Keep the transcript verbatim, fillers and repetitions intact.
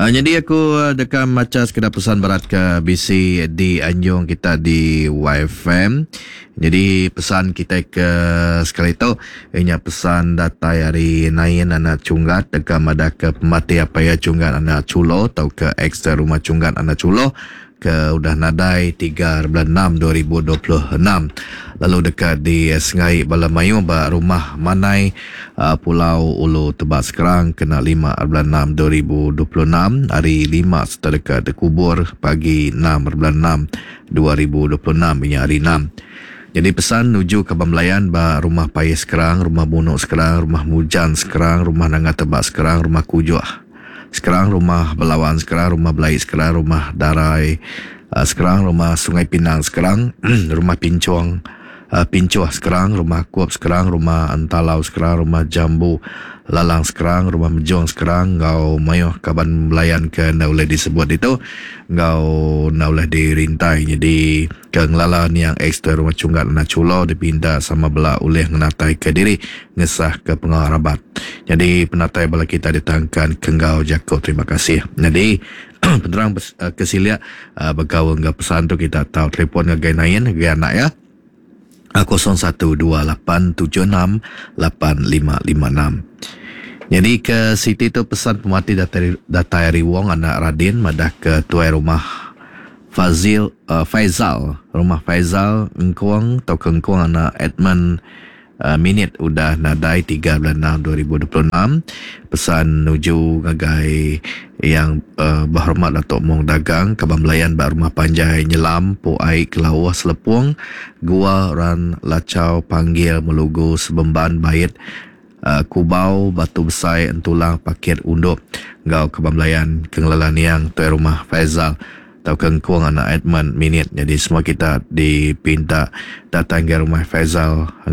Uh, jadi aku uh, dekat macam sekedar pesan berat ke B C di Anjung kita di Y F M. Jadi pesan kita ke sekali tu ianya pesan data hari nain anak cunggat dekat madak ke pemati apa ya cunggat anak culo atau ke ekstra rumah cunggat anak culo ke udah nadai tiga bulan enam dua ribu dua puluh enam. Lalu dekat di Sengai Balamayu ba rumah Manai uh, Pulau Ulu Tebak Sekerang kena lima bulan enam dua ribu dua puluh enam, hari lima serta dekat kubur pagi enam bulan enam dua ribu dua puluh enam, ini hari enam. Jadi pesan nuju ke Bamlayan ba rumah Payah Sekerang, rumah Bunuk Sekerang, rumah Mujan Sekerang, rumah Nangah Tebak Sekerang, rumah Kujuh Sekerang, rumah Belawan Sekerang, rumah Belai Sekerang, rumah Darai uh, Sekerang, rumah Sungai Pinang Sekerang, rumah Pincuang uh, Pincuah Sekerang, rumah Kuap Sekerang, rumah Antalau Sekerang, rumah Jambu Lalang Sekerang, rumah Mejong Sekerang, ngau mayuh kaban Melayan ke na boleh disebut itu, ngau na boleh dirintai. Jadi ke ngelalan yang ekstra rumah cunggat na culo dipindah sama bela oleh ngenatai ke diri ngesah ke pengarabat. Jadi penatai bala kita ditangkan ke ngau Jakob. Terima kasih. Jadi penerang uh, kesilia uh, bergaul ngau pesan tu kita tahu telefon ngagai nain ngagai anak ya. kosong satu dua lapan tujuh enam lapan lima lima enam. Jadi ke Siti tu pesan pemati data data Riwong anak Radin madah ke tuai rumah Fazil uh, Faizal, rumah Faizal Engkuang atau Kengkuang anak Edmund uh, Minit udah nadai tiga bulan enam dua ribu dua puluh enam. Pesan nuju ngagai yang uh, berhormat Datuk Mong Dagang Kabang Melayan ba rumah Panjai Nyelam Po Ai Kelawah Selepung Gua Ran Lacau Panggil Melugu Sebemban Bait uh, Kubau Batu Besai Entulang Pakir Unduk Gau Kabang Melayan Kengelalan yang tuai rumah Faizal atau Kengkuang anak Edmund Minit. Jadi semua kita dipinta datang ke rumah Faizal